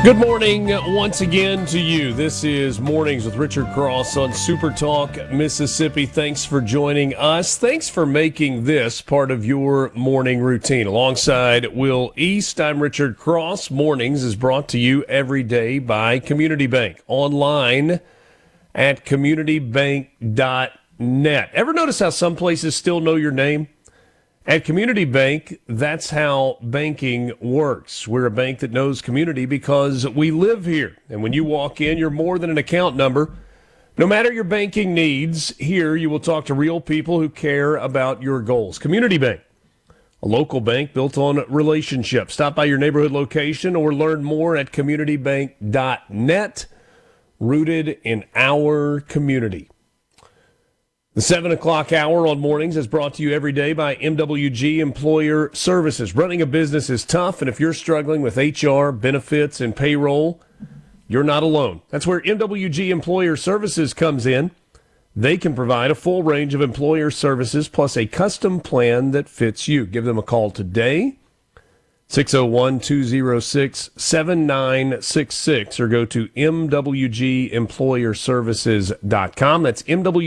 Good morning once again to you. This is Mornings with Richard Cross on Super Talk Mississippi. Thanks for joining us. Thanks for making this part of your morning routine. Alongside Will East, I'm Richard Cross. Mornings is brought to you every day by Community Bank. Online at communitybank.net. Ever notice how some places still know your name? At Community Bank, that's how banking works. We're a bank that knows community because we live here. And when you walk in, you're more than an account number. No matter your banking needs, here you will talk to real people who care about your goals. Community Bank, a local bank built on relationships. Stop by your neighborhood location or learn more at communitybank.net, rooted in our community. The 7 o'clock hour on mornings is brought to you every day by MWG Employer Services. Running a business is tough, and if you're struggling with HR, benefits, and payroll, you're not alone. That's where MWG Employer Services comes in. They can provide a full range of employer services plus a custom plan that fits you. Give them a call today, 601-206-7966, or go to mwgemployerservices.com. That's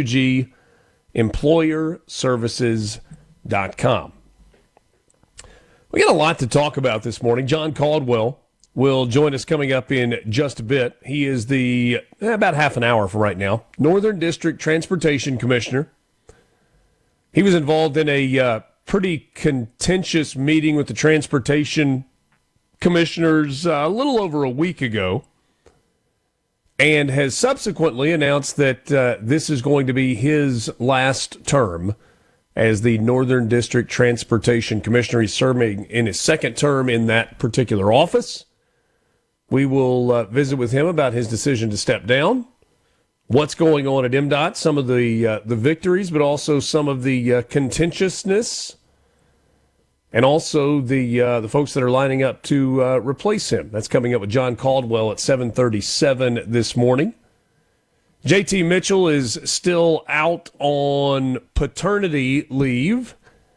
MWGemployerservices.com. We got a lot to talk about this morning. John Caldwell will join us coming up in just a bit. He is the, about half an hour from right now, Northern District Transportation Commissioner. He was involved in a pretty contentious meeting with the transportation commissioners a little over a week ago, and has subsequently announced that this is going to be his last term as the Northern District Transportation Commissioner. He's serving in his second term in that particular office. We will visit with him about his decision to step down, what's going on at MDOT, some of the victories, but also some of the contentiousness, and also the folks that are lining up to replace him. That's coming up with John Caldwell at 7:37 this morning. JT Mitchell is still out on paternity leave.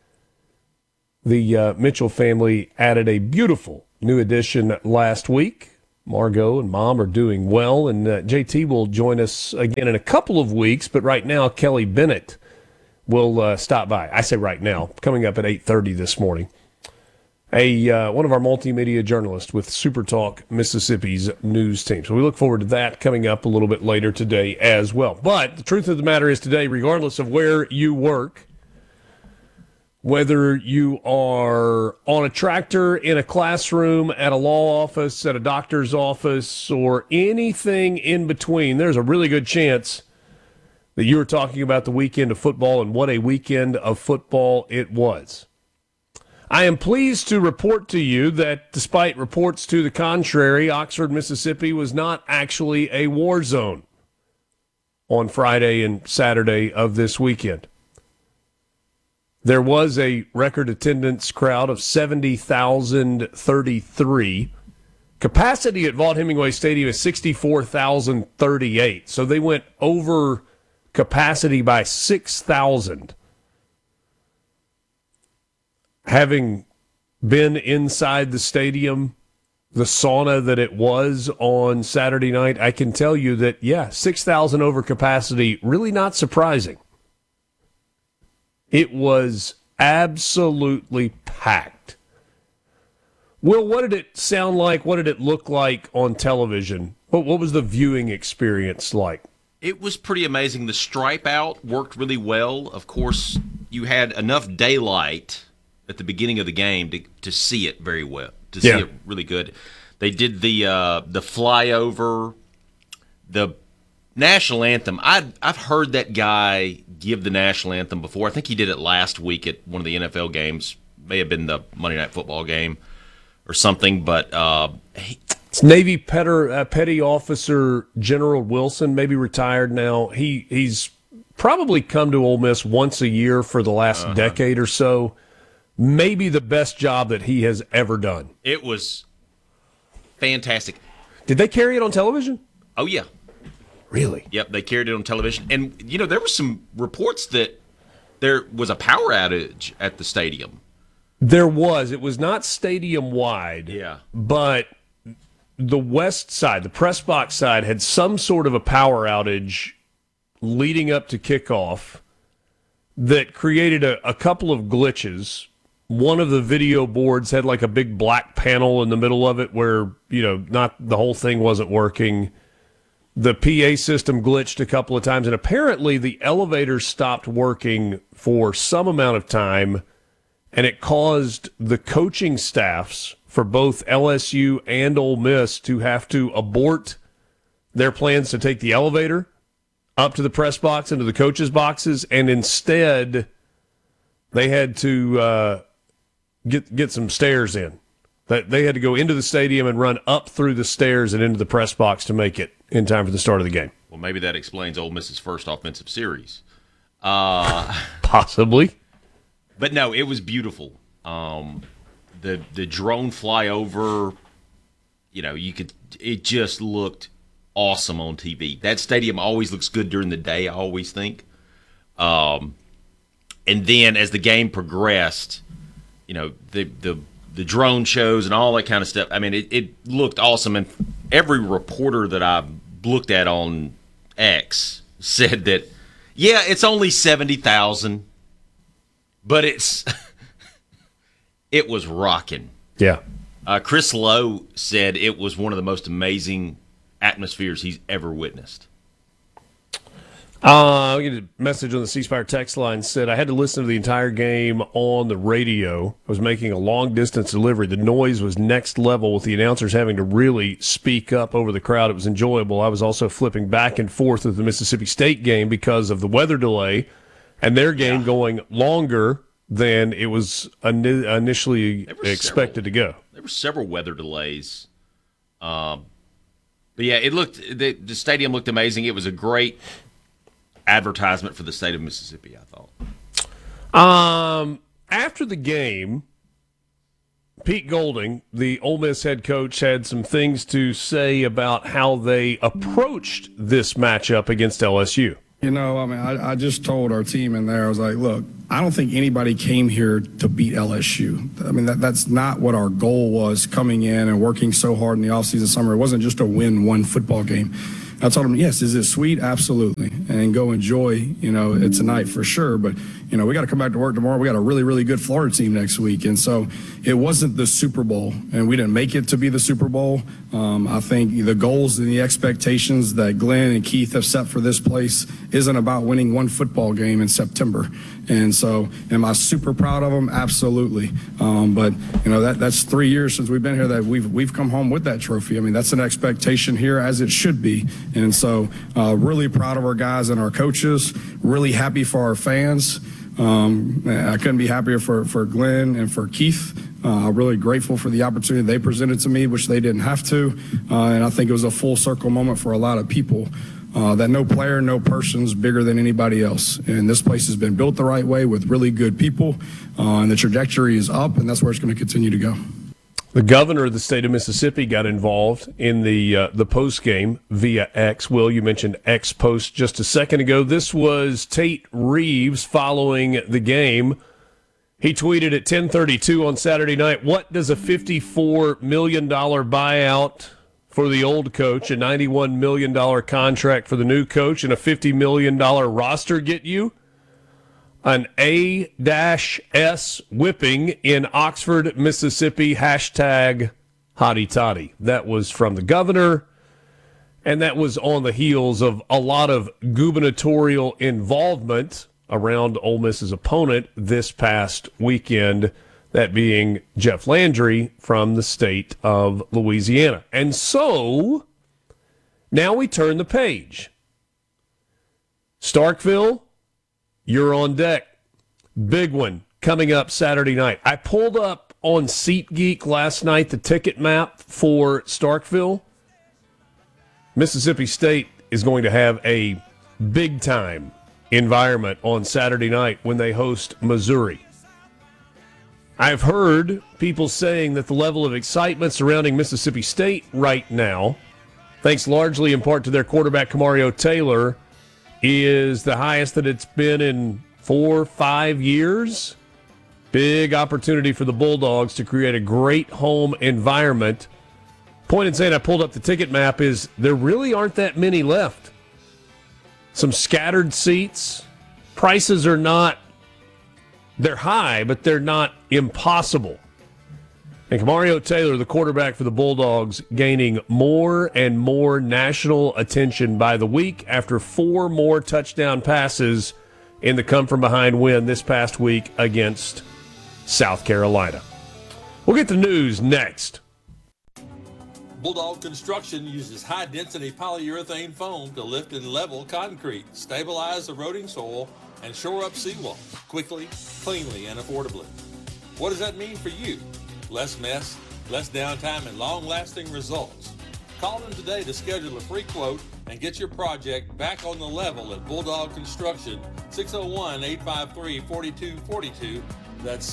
The Mitchell family added a beautiful new addition last week. Margot and Mom are doing well, and JT will join us again in a couple of weeks, but right now Kelly Bennett will stop by. I say right now, coming up at 8:30 this morning. One of our multimedia journalists with Super Talk Mississippi's news team. So we look forward to that coming up a little bit later today as well. But the truth of the matter is today, regardless of where you work, whether you are on a tractor, in a classroom, at a law office, at a doctor's office, or anything in between, there's a really good chance that you were talking about the weekend of football, and what a weekend of football it was. I am pleased to report to you that despite reports to the contrary, Oxford, Mississippi was not actually a war zone on Friday and Saturday of this weekend. There was a record attendance crowd of 70,033. Capacity at Vaught-Hemingway Stadium is 64,038. So they went over capacity by 6,000. Having been inside the stadium, the sauna that it was on Saturday night, I can tell you that, 6,000 over capacity, really not surprising. It was absolutely packed. Will, what did it sound like? What did it look like on television? What was the viewing experience like? It was pretty amazing. The stripe out worked really well. Of course, you had enough daylight at the beginning of the game to see it very well, to see it really good. They did the flyover, the national anthem. I've heard that guy give the national anthem before. I think he did it last week at one of the NFL games. May have been the Monday Night Football game or something, but it's Navy Petty Officer General Wilson, maybe retired now. He's probably come to Ole Miss once a year for the last decade or so. Maybe the best job that he has ever done. It was fantastic. Did they carry it on television? Oh, yeah. Really? Yep, they carried it on television. And, there were some reports that there was a power outage at the stadium. There was. It was not stadium-wide. Yeah. But the west side, the press box side, had some sort of a power outage leading up to kickoff that created a couple of glitches. One of the video boards had like a big black panel in the middle of it where, not the whole thing wasn't working. The PA system glitched a couple of times, and apparently the elevator stopped working for some amount of time, and it caused the coaching staffs for both LSU and Ole Miss to have to abort their plans to take the elevator up to the press box into the coaches' boxes, and instead they had to get some stairs in. They had to go into the stadium and run up through the stairs and into the press box to make it in time for the start of the game. Well, maybe that explains Ole Miss's first offensive series. Possibly. But no, it was beautiful. The drone flyover, it just looked awesome on TV. That stadium always looks good during the day, I always think. And then as the game progressed, the drone shows and all that kind of stuff. I mean, it looked awesome. And every reporter that I've looked at on X said that, yeah, it's only 70,000, but it was rocking. Yeah. Chris Lowe said it was one of the most amazing atmospheres he's ever witnessed. I get a message on the C Spire text line said, I had to listen to the entire game on the radio. I was making a long-distance delivery. The noise was next level with the announcers having to really speak up over the crowd. It was enjoyable. I was also flipping back and forth with the Mississippi State game because of the weather delay and their game going longer than it was initially expected to go. There were several weather delays. But, yeah, the stadium looked amazing. It was a great advertisement for the state of Mississippi, I thought. After the game, Pete Golding, the Ole Miss head coach, had some things to say about how they approached this matchup against LSU. I just told our team in there, I was like, look, I don't think anybody came here to beat LSU. I mean, that's not what our goal was coming in and working so hard in the offseason summer. It wasn't just to win one football game. I told him, yes, is it sweet? Absolutely. And go enjoy, it tonight for sure. But, we got to come back to work tomorrow. We got a really, really good Florida team next week. And so it wasn't the Super Bowl, and we didn't make it to be the Super Bowl. I think the goals and the expectations that Glenn and Keith have set for this place isn't about winning one football game in September. And so am I super proud of them? Absolutely. But, that's 3 years since we've been here that we've come home with that trophy. I mean, that's an expectation here, as it should be. And so really proud of our guys and our coaches, really happy for our fans. I couldn't be happier for Glenn and for Keith. Really grateful for the opportunity they presented to me, which they didn't have to. And I think it was a full circle moment for a lot of people. That no player, no person's bigger than anybody else. And this place has been built the right way with really good people. And the trajectory is up, and that's where it's going to continue to go. The governor of the state of Mississippi got involved in the post game via X. Will, you mentioned X post just a second ago. This was Tate Reeves following the game. He tweeted at 10:32 on Saturday night, what does a $54 million buyout for the old coach, a $91 million contract for the new coach, and a $50 million roster get you? An A-S whipping in Oxford, Mississippi, hashtag hotty toddy. That was from the governor, and that was on the heels of a lot of gubernatorial involvement around Ole Miss's opponent this past weekend, that being Jeff Landry from the state of Louisiana. And so now we turn the page. Starkville, you're on deck. Big one coming up Saturday night. I pulled up on SeatGeek last night the ticket map for Starkville. Mississippi State is going to have a big-time environment on Saturday night when they host Missouri. I've heard people saying that the level of excitement surrounding Mississippi State right now, thanks largely in part to their quarterback Kamario Taylor, is the highest that it's been in 4 or 5 years. Big opportunity for the Bulldogs to create a great home environment Point in saying I pulled up the ticket map is there really aren't that many left. Some scattered seats. Prices are not, they're high, but they're not impossible. And Kamario Taylor, the quarterback for the Bulldogs, gaining more and more national attention by the week after 4 more touchdown passes in the come-from-behind win this past week against South Carolina. We'll get the news next. Bulldog Construction uses high-density polyurethane foam to lift and level concrete, stabilize eroding soil, and shore up seawalls quickly, cleanly, and affordably. What does that mean for you? Less mess, less downtime, and long-lasting results. Call them today to schedule a free quote and get your project back on the level at Bulldog Construction, 601-853-4242. That's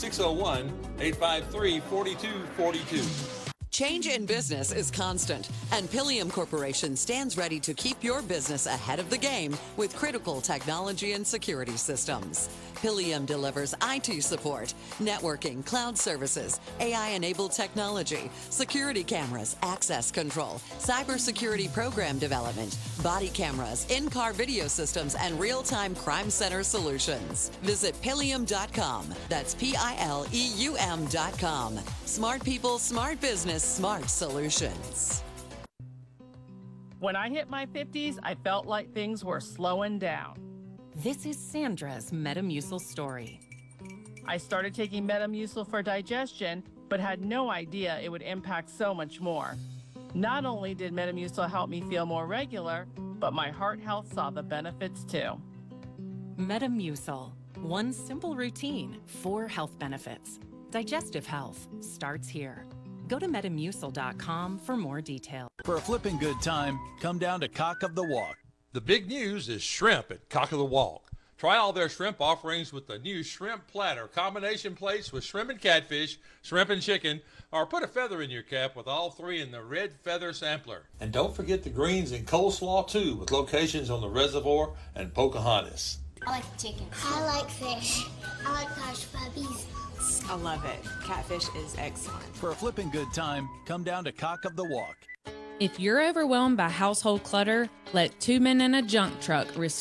601-853-4242. Change in business is constant, and Pilium Corporation stands ready to keep your business ahead of the game with critical technology and security systems. Pilium delivers IT support, networking, cloud services, AI-enabled technology, security cameras, access control, cybersecurity program development, body cameras, in-car video systems, and real-time crime center solutions. Visit Pilium.com. That's Pileum.com. Smart people, smart business, smart solutions. When I hit my 50s, I felt like things were slowing down. This is Sandra's Metamucil story. I started taking Metamucil for digestion, but had no idea it would impact so much more. Not only did Metamucil help me feel more regular, but my heart health saw the benefits too. Metamucil. One simple routine, 4 health benefits. Digestive health starts here. Go to Metamucil.com for more details. For a flipping good time, come down to Cock of the Walk. The big news is shrimp at Cock of the Walk. Try all their shrimp offerings with the new shrimp platter, combination plates with shrimp and catfish, shrimp and chicken, or put a feather in your cap with all 3 in the red feather sampler. And don't forget the greens and coleslaw too, with locations on the Reservoir and Pocahontas. I like chicken. I like fish. I like hush puppies. I love it. Catfish is excellent. For a flipping good time, come down to Cock of the Walk. If you're overwhelmed by household clutter, let 2 Men in a Junk Truck